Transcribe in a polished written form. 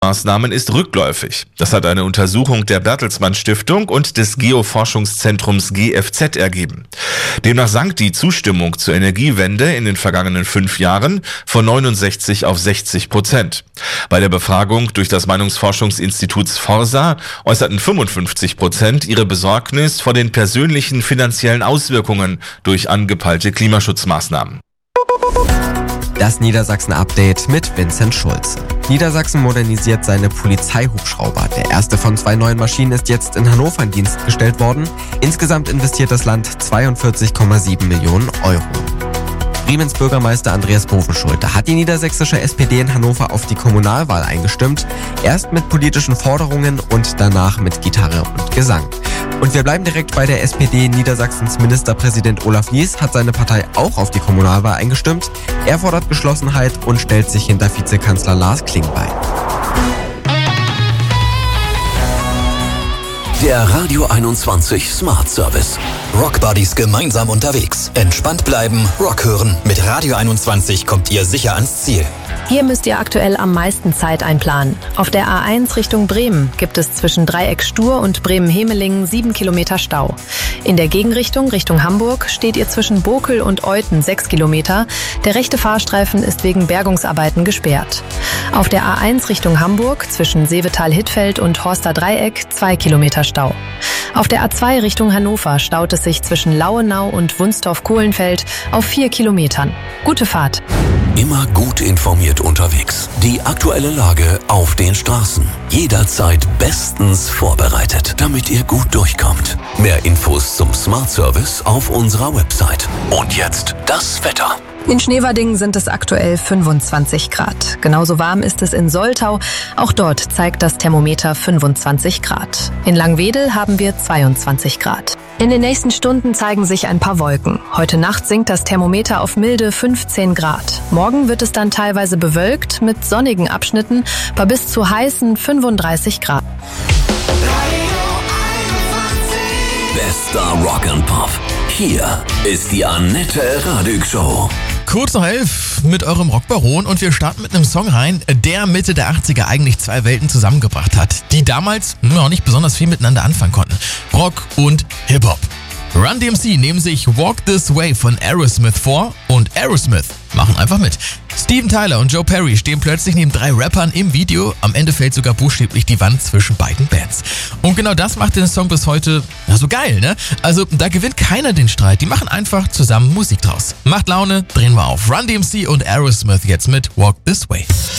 Maßnahmen ist rückläufig. Das hat eine Untersuchung der Bertelsmann Stiftung und des Geoforschungszentrums GFZ ergeben. Demnach sank die Zustimmung zur Energiewende in den vergangenen 5 Jahren von 69 auf 60%. Bei der Befragung durch das Meinungsforschungsinstitut Forsa äußerten 55% ihre Besorgnis vor den persönlichen finanziellen Auswirkungen durch angepeilte Klimaschutzmaßnahmen. Das Niedersachsen-Update mit Vincent Schulze. Niedersachsen modernisiert seine Polizeihubschrauber. Der erste von 2 neuen Maschinen ist jetzt in Hannover in Dienst gestellt worden. Insgesamt investiert das Land 42,7 Millionen Euro. Briemens Bürgermeister Andreas Bovenschulte hat die niedersächsische SPD in Hannover auf die Kommunalwahl eingestimmt. Erst mit politischen Forderungen und danach mit Gitarre und Gesang. Und wir bleiben direkt bei der SPD. Niedersachsens Ministerpräsident Olaf Lies hat seine Partei auch auf die Kommunalwahl eingestimmt. Er fordert Geschlossenheit und stellt sich hinter Vizekanzler Lars Klingbeil. Der Radio 21 Smart Service. Rock Buddies gemeinsam unterwegs. Entspannt bleiben, Rock hören. Mit Radio 21 kommt ihr sicher ans Ziel. Hier müsst ihr aktuell am meisten Zeit einplanen. Auf der A1 Richtung Bremen gibt es zwischen Dreieck Stur und Bremen-Hemelingen 7 Kilometer Stau. In der Gegenrichtung Richtung Hamburg steht ihr zwischen Bokel und Euthen 6 Kilometer. Der rechte Fahrstreifen ist wegen Bergungsarbeiten gesperrt. Auf der A1 Richtung Hamburg zwischen Seevetal-Hittfeld und Horster Dreieck 2 Kilometer Stau. Auf der A2 Richtung Hannover staut es sich zwischen Lauenau und Wunstorf-Kohlenfeld auf 4 Kilometern. Gute Fahrt! Immer gut informiert unterwegs. Die aktuelle Lage auf den Straßen. Jederzeit bestens vorbereitet, damit ihr gut durchkommt. Mehr Infos zum Smart Service auf unserer Website. Und jetzt das Wetter. In Schneverdingen sind es aktuell 25 Grad. Genauso warm ist es in Soltau. Auch dort zeigt das Thermometer 25 Grad. In Langwedel haben wir 22 Grad. In den nächsten Stunden zeigen sich ein paar Wolken. Heute Nacht sinkt das Thermometer auf milde 15 Grad. Morgen wird es dann teilweise bewölkt mit sonnigen Abschnitten bei bis zu heißen 35 Grad. Bester Rock and Pop. Hier ist die Annette Radig Show. Kurz nach 11 mit eurem Rockbaron und wir starten mit einem Song rein, der Mitte der 80er eigentlich 2 Welten zusammengebracht hat, die damals auch nicht besonders viel miteinander anfangen konnten. Rock und Hip-Hop. Run DMC nehmen sich Walk This Way von Aerosmith vor und Aerosmith machen einfach mit. Steven Tyler und Joe Perry stehen plötzlich neben 3 Rappern im Video. Am Ende fällt sogar buchstäblich die Wand zwischen beiden Bands. Und genau das macht den Song bis heute so geil, ne? Also da gewinnt keiner den Streit. Die machen einfach zusammen Musik draus. Macht Laune, drehen wir auf. Run DMC und Aerosmith jetzt mit Walk This Way.